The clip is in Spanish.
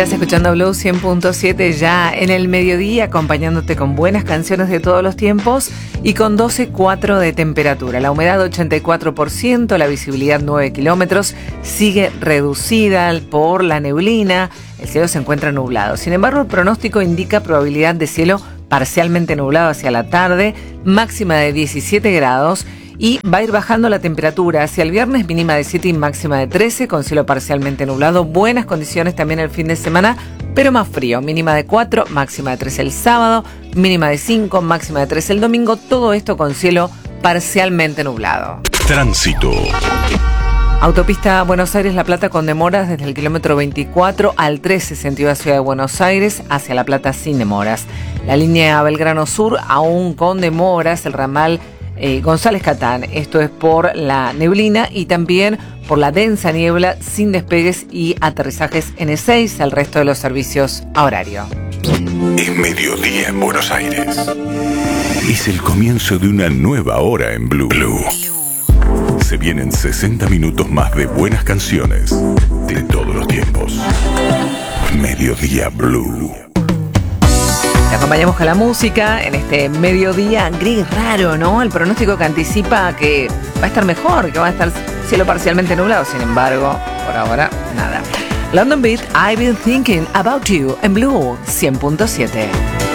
Estás escuchando Blue 100.7 ya en el mediodía, acompañándote con buenas canciones de todos los tiempos y con 12,4 de temperatura. La humedad 84%, la visibilidad 9 kilómetros, sigue reducida por la neblina, el cielo se encuentra nublado. Sin embargo, el pronóstico indica probabilidad de cielo parcialmente nublado hacia la tarde, máxima de 17 grados. Y va a ir bajando la temperatura hacia el viernes, mínima de 7 y máxima de 13, con cielo parcialmente nublado. Buenas condiciones también el fin de semana, pero más frío. Mínima de 4, máxima de 3 el sábado, mínima de 5, máxima de 3 el domingo. Todo esto con cielo parcialmente nublado. Tránsito. Autopista Buenos Aires-La Plata con demoras desde el kilómetro 24 al 13, sentido a Ciudad de Buenos Aires, hacia La Plata sin demoras. La línea Belgrano Sur aún con demoras, el ramal González Catán, esto es por la neblina y también por la densa niebla sin despegues y aterrizajes en E6, el resto de los servicios a horario. Es mediodía en Buenos Aires. Es el comienzo de una nueva hora en Blue. Se vienen 60 minutos más de buenas canciones de todos los tiempos. Mediodía Blue. Te acompañamos con la música en este mediodía gris raro, ¿no? El pronóstico que anticipa que va a estar mejor, que va a estar cielo parcialmente nublado. Sin embargo, por ahora, nada. London Beat, I've Been Thinking About You en Blue 100.7.